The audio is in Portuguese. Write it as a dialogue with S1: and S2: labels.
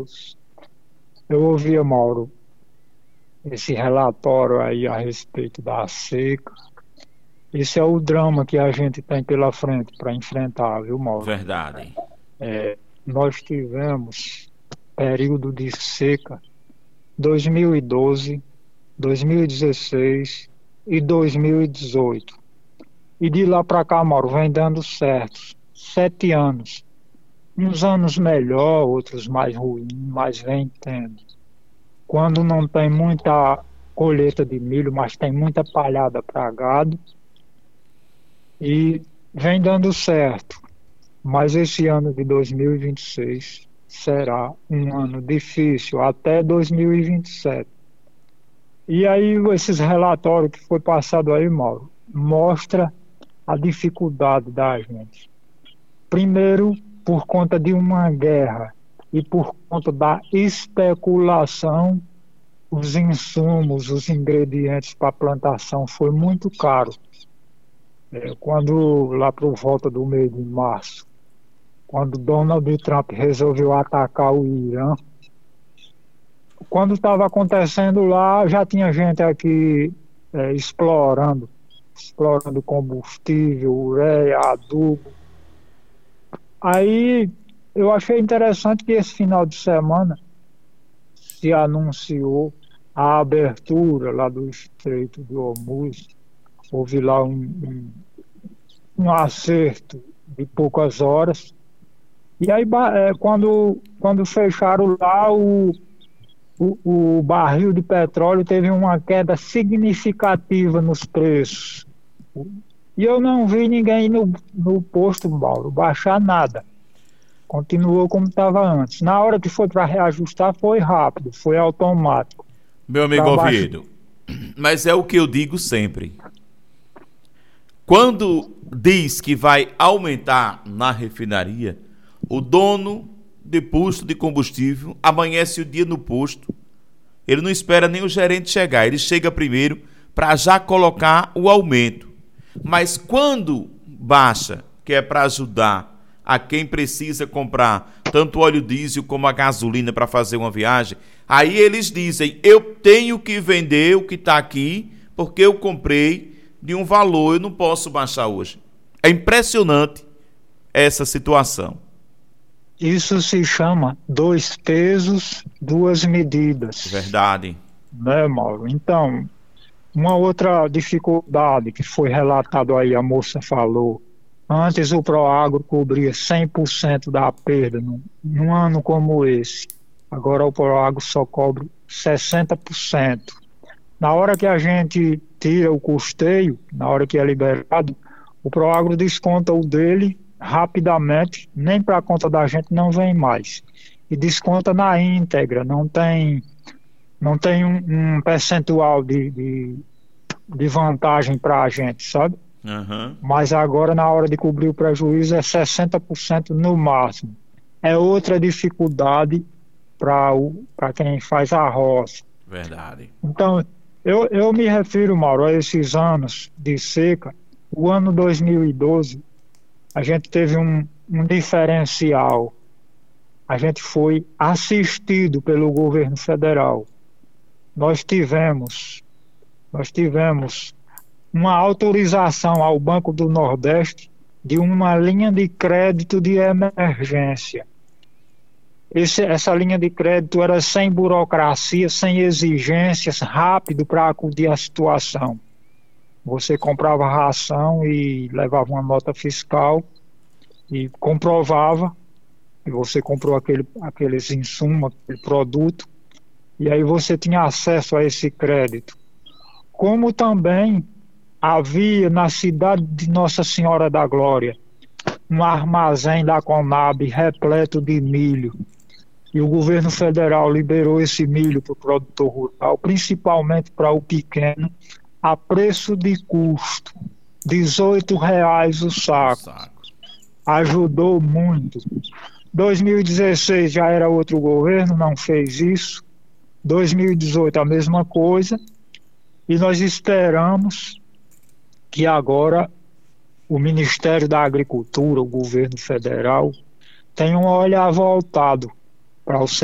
S1: Deus. Eu ouvia, Mauro, esse relatório aí a respeito da seca. Esse é o drama que a gente tem pela frente para enfrentar, viu, Mauro?
S2: Verdade.
S1: Nós tivemos período de seca 2012, 2016 e 2018. E de lá para cá, Mauro, vem dando certo. 7 anos. Uns anos melhor, outros mais ruins, mas vem tendo. Quando não tem muita colheita de milho, mas tem muita palhada para gado, e vem dando certo. Mas esse ano de 2026 será um ano difícil até 2027. E aí esses relatórios que foi passado aí, Mauro, mostra a dificuldade da gente. Primeiro, por conta de uma guerra e por conta da especulação, os insumos, os ingredientes para a plantação foi muito caro. Quando lá por volta do mês de março, quando Donald Trump resolveu atacar o Irã, quando estava acontecendo lá, já tinha gente aqui explorando combustível, ureia, adubo. Aí eu achei interessante que esse final de semana se anunciou a abertura lá do Estreito de Hormuz. Houve lá um acerto de poucas horas. E aí, quando fecharam lá, o barril de petróleo teve uma queda significativa nos preços. E eu não vi ninguém no posto, Mauro, baixar nada. Continuou como estava antes. Na hora que foi para reajustar, foi rápido, foi automático.
S2: Meu amigo
S1: Para baixo.
S2: Ovidio, mas é o que eu digo sempre. Quando diz que vai aumentar na refinaria, o dono de posto de combustível amanhece o dia no posto. Ele não espera nem o gerente chegar, ele chega primeiro para já colocar o aumento. Mas quando baixa, que é para ajudar a quem precisa comprar tanto óleo diesel como a gasolina para fazer uma viagem, aí eles dizem, eu tenho que vender o que está aqui porque eu comprei de um valor, eu não posso baixar hoje. É impressionante essa situação.
S1: Isso se chama dois pesos, duas medidas,
S2: Verdade.
S1: né, Mauro? Então, uma outra dificuldade que foi relatado aí, a moça falou, antes o Proagro cobria 100% da perda num ano como esse. Agora o Proagro só cobre 60%. Na hora que a gente tira o custeio, na hora que é liberado, o Proagro desconta o dele rapidamente, nem para a conta da gente não vem mais. E desconta na íntegra, não tem um percentual de vantagem para a gente, sabe?
S2: Uhum.
S1: Mas agora, na hora de cobrir o prejuízo, é 60% no máximo. É outra dificuldade para quem faz a roça.
S2: Verdade.
S1: Então, eu me refiro, Mauro, a esses anos de seca. O ano 2012, a gente teve um diferencial. A gente foi assistido pelo governo federal. Nós tivemos, nós tivemos uma autorização ao Banco do Nordeste de uma linha de crédito de emergência. Essa linha de crédito era sem burocracia, sem exigências, rápido para acudir à situação. Você comprava ração e levava uma nota fiscal e comprovava que você comprou aqueles insumos, aquele produto, e aí você tinha acesso a esse crédito. Como também havia na cidade de Nossa Senhora da Glória um armazém da Conab repleto de milho. E o governo federal liberou esse milho para o produtor rural, principalmente para o pequeno, a preço de custo, R$ 18 o
S2: O
S1: saco.
S2: saco.
S1: Ajudou muito. 2016 já era outro governo, não fez isso. 2018 a mesma coisa. E nós esperamos que agora o Ministério da Agricultura, o governo federal, tenha um olhar voltado para o